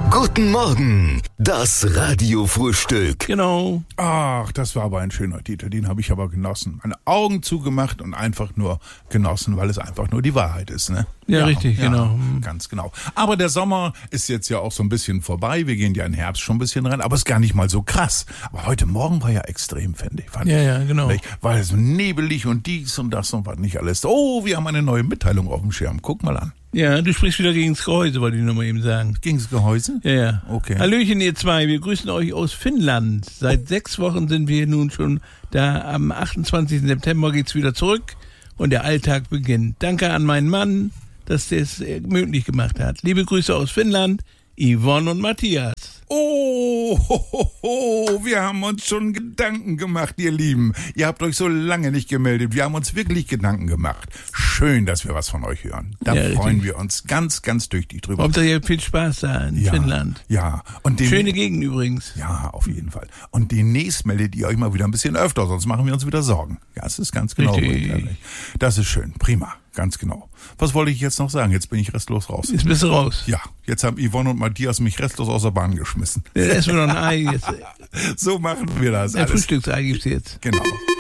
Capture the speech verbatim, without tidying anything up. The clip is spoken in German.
Guten Morgen, das Radiofrühstück. Genau. Ach, das war aber ein schöner Titel, den habe ich aber genossen. Meine Augen zugemacht und einfach nur genossen, weil es einfach nur die Wahrheit ist, ne? Ja, richtig, ja, genau. Ganz genau. Aber der Sommer ist jetzt ja auch so ein bisschen vorbei. Wir gehen ja in den Herbst schon ein bisschen rein, aber ist gar nicht mal so krass. Aber heute Morgen war ja extrem, finde ich. Fand Ja, ich. ja, genau. Nicht? War so nebelig und dies und das und was nicht alles. Oh, wir haben eine neue Mitteilung auf dem Schirm. Guck mal an. Ja, du sprichst wieder gegens Gehäuse, wollte ich noch mal eben sagen. Gegens Gehäuse? Ja, ja. Okay. Hallöchen, ihr zwei. Wir grüßen euch aus Finnland. Seit sechs Wochen sind wir nun schon da. Am achtundzwanzigsten September geht's wieder zurück und der Alltag beginnt. Danke an meinen Mann, dass der es möglich gemacht hat. Liebe Grüße aus Finnland, Yvonne und Matthias. Oh, ho, ho, ho, wir haben uns schon Gedanken gemacht, ihr Lieben. Ihr habt euch so lange nicht gemeldet. Wir haben uns wirklich Gedanken gemacht. Schön, dass wir was von euch hören. Da Ja, freuen richtig. wir uns ganz, ganz tüchtig drüber. Hauptsache ihr habt viel Spaß da in ja, Finnland. Ja. Und den, Schöne Gegend übrigens. Ja, auf jeden Fall. Und demnächst meldet ihr euch mal wieder ein bisschen öfter, sonst machen wir uns wieder Sorgen. Ja, es ist ganz genau. Richtig. Das ist schön. Prima. Ganz genau. Was wollte ich jetzt noch sagen? Jetzt bin ich restlos raus. Jetzt bist du raus. Ja, jetzt haben Yvonne und Matthias mich restlos aus der Bahn geschmissen. Jetzt essen wir noch ein Ei. Jetzt. So machen wir das. Ein Alles. Frühstücksei gibt's jetzt. Genau.